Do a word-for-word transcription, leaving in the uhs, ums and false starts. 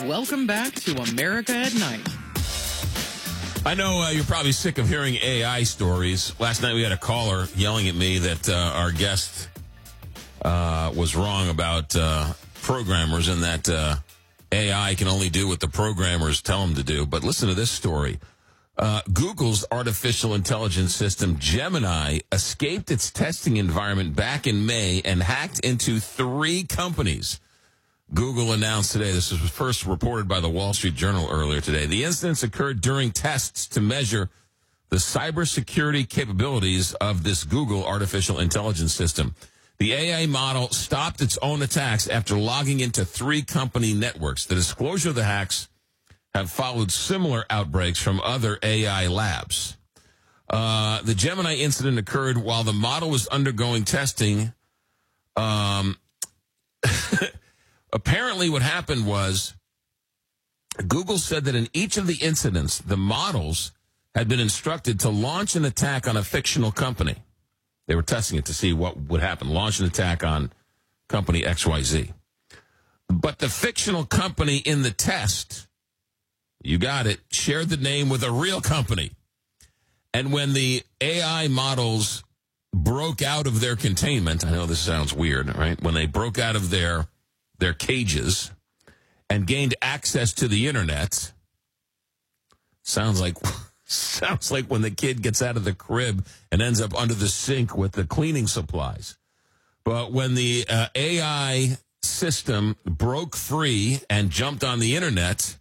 Welcome back to America at Night. I know uh, you're probably sick of hearing A I stories. Last night we had a caller yelling at me that uh, our guest uh, was wrong about uh, programmers and that uh, A I can only do what the programmers tell them to do. But listen to this story. Uh, Google's artificial intelligence system, Gemini, escaped its testing environment back in May and hacked into three companies. Google announced today, this was first reported by the Wall Street Journal earlier today. The incidents occurred during tests to measure the cybersecurity capabilities of this Google artificial intelligence system. The A I model stopped its own attacks after logging into three company networks. The disclosure of the hacks have followed similar outbreaks from other A I labs. Uh, the Gemini incident occurred while the model was undergoing testing. Um, apparently what happened was Google said that in each of the incidents, the models had been instructed to launch an attack on a fictional company. They were testing it to see what would happen. Launch an attack on company X Y Z. But the fictional company in the test, you got it, shared the name with a real company. And when the A I models broke out of their containment, I know this sounds weird, right? When they broke out of their their cages and gained access to the internet, sounds like sounds like when the kid gets out of the crib and ends up under the sink with the cleaning supplies. But when the uh, A I system broke free and jumped on the internet,